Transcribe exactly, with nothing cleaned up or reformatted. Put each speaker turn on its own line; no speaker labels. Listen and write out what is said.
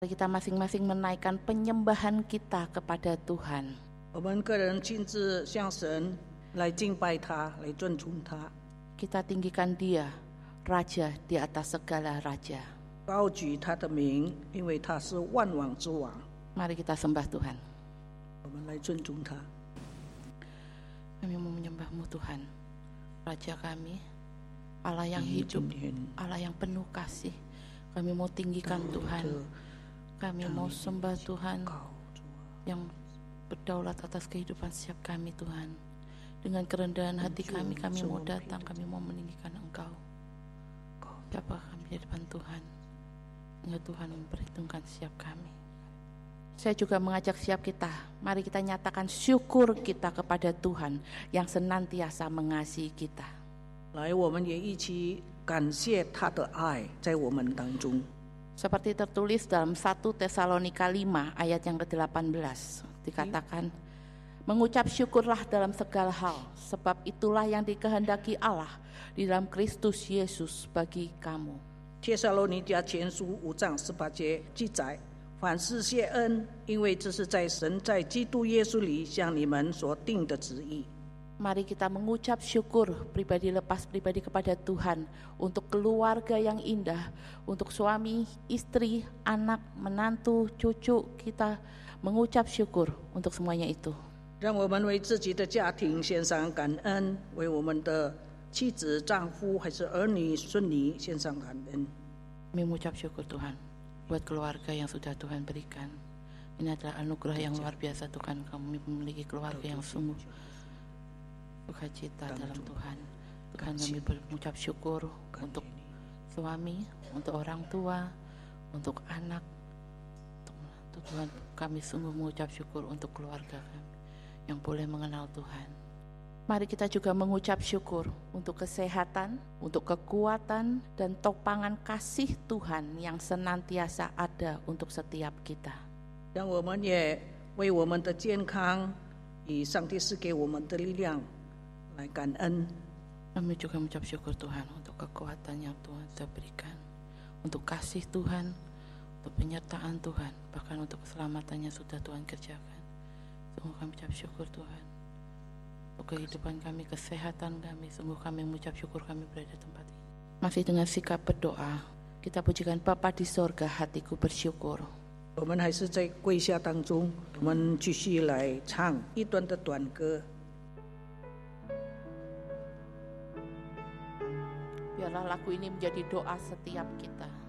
Kita masing-masing menaikkan penyembahan kita kepada Tuhan.
我们个人亲自向神来敬拜他，来尊崇他。
Kita tinggikan Dia, Raja di atas segala raja.
高举他的名，因为他是万王之王。
Mari kita sembah Tuhan.
我们来尊重他。
Kami mau menyembah-Mu Tuhan, Raja kami, Allah yang hidup, Allah yang penuh kasih. Kami mau tinggikan Tuhan. Kami mau sembah Tuhan yang berdaulat atas kehidupan setiap kami, Tuhan. Dengan kerendahan hati kami, kami mau datang, kami mau meninggikan Engkau. Siapa kami di depan Tuhan? Hingga Tuhan memperhitungkan setiap kami. Saya juga mengajak setiap kita, mari kita nyatakan syukur kita kepada Tuhan yang senantiasa mengasihi kita.
来，我们也一起感谢他的爱在我们当中。
Seperti tertulis dalam satu Tesalonika lima ayat yang ke-delapan belas, dikatakan, mengucap syukurlah dalam segala hal, sebab itulah yang dikehendaki Allah di dalam Kristus Yesus bagi kamu.
帖撒罗尼迦前书五章十八节记载，凡事谢恩，因为这是在神在基督耶稣里向你们所定的旨意。
Mari kita mengucap syukur pribadi lepas pribadi kepada Tuhan untuk keluarga yang indah, untuk suami, istri, anak, menantu, cucu, kita mengucap syukur untuk semuanya itu.
让我们为自己的家庭献上感恩，为我们的妻子、丈夫还是儿女、孙女献上感恩。
Kami mengucap syukur Tuhan buat keluarga yang sudah Tuhan berikan. Ini adalah anugerah yang luar biasa Tuhan, kami memiliki keluarga yang sungguh sukacita dalam Tuhan. Tuhan, kami mengucap syukur untuk suami, untuk orang tua, untuk anak, untuk Tuhan. Kami sungguh mengucap syukur untuk keluarga kami yang boleh mengenal Tuhan. Mari kita juga mengucap syukur untuk kesehatan, untuk kekuatan dan topangan kasih Tuhan yang senantiasa ada untuk setiap kita.
让我们也为我们的健康以上帝赐给我们的力量 来感恩。
Kami juga mengucap syukur Tuhan untuk kekuatan yang Tuhan sudah berikan, untuk kasih Tuhan, untuk penyertaan Tuhan, bahkan untuk keselamatannya sudah Tuhan kerjakan. Sungguh kami mengucap syukur Tuhan untuk kehidupan kami, kesehatan kami. Sungguh kami mengucap syukur kami berada di tempat ini. Masih dengan sikap berdoa, kita pujikan Bapa di sorga, hatiku bersyukur.
我们还是在跪下当中，我们继续来唱一段的短歌。
Biarlah lagu ini menjadi doa setiap kita.